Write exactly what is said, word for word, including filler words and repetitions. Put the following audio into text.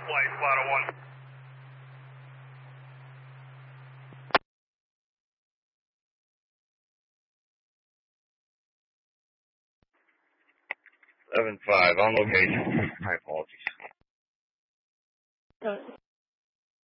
Flight Lotto one. seven five, on location. My apologies. Uh,